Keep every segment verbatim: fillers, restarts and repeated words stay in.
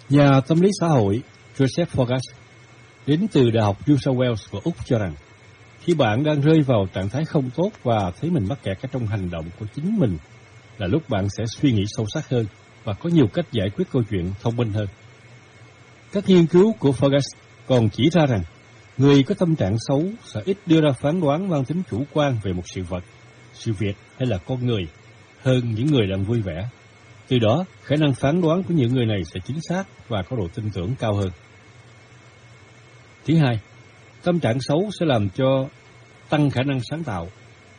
Nhà tâm lý xã hội Joseph Forgas đến từ Đại học New South Wales của Úc cho rằng, khi bạn đang rơi vào trạng thái không tốt và thấy mình mắc kẹt ở trong hành động của chính mình, là lúc bạn sẽ suy nghĩ sâu sắc hơn và có nhiều cách giải quyết câu chuyện thông minh hơn. Các nghiên cứu của Forgas còn chỉ ra rằng, người có tâm trạng xấu sẽ ít đưa ra phán đoán mang tính chủ quan về một sự vật, sự việc hay là con người hơn những người đang vui vẻ. Từ đó, khả năng phán đoán của những người này sẽ chính xác và có độ tin tưởng cao hơn. Thứ hai, tâm trạng xấu sẽ làm cho tăng khả năng sáng tạo.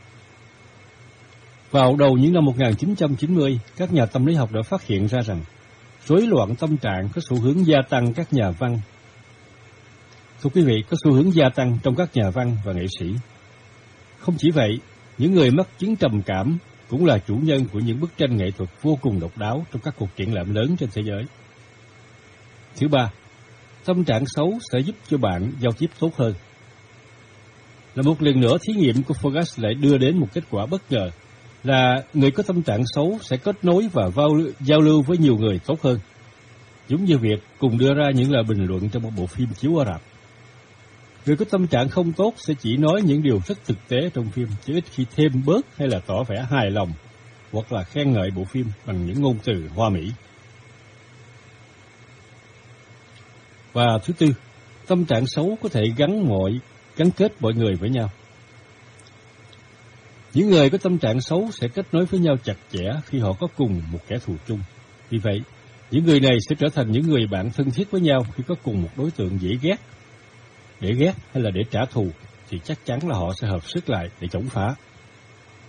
Vào đầu những năm một nghìn chín trăm chín mươi, các nhà tâm lý học đã phát hiện ra rằng rối loạn tâm trạng có xu hướng gia tăng các nhà văn. Thưa quý vị, có xu hướng gia tăng trong các nhà văn và nghệ sĩ. Không chỉ vậy, những người mắc chứng trầm cảm cũng là chủ nhân của những bức tranh nghệ thuật vô cùng độc đáo trong các cuộc triển lãm lớn trên thế giới. Thứ ba, tâm trạng xấu sẽ giúp cho bạn giao tiếp tốt hơn. Là một lần nữa, thí nghiệm của Forgas lại đưa đến một kết quả bất ngờ là người có tâm trạng xấu sẽ kết nối và giao lưu với nhiều người tốt hơn, giống như việc cùng đưa ra những lời bình luận trong một bộ phim chiếu ở rạp. Người có tâm trạng không tốt sẽ chỉ nói những điều rất thực tế trong phim, chứ ít khi thêm bớt hay là tỏ vẻ hài lòng hoặc là khen ngợi bộ phim bằng những ngôn từ hoa mỹ. Và thứ tư, tâm trạng xấu có thể gắn mọi gắn kết mọi người với nhau. Những người có tâm trạng xấu sẽ kết nối với nhau chặt chẽ khi họ có cùng một kẻ thù chung. Vì vậy, những người này sẽ trở thành những người bạn thân thiết với nhau khi có cùng một đối tượng dễ ghét. Để ghét hay là để trả thù thì chắc chắn là họ sẽ hợp sức lại để chống phá.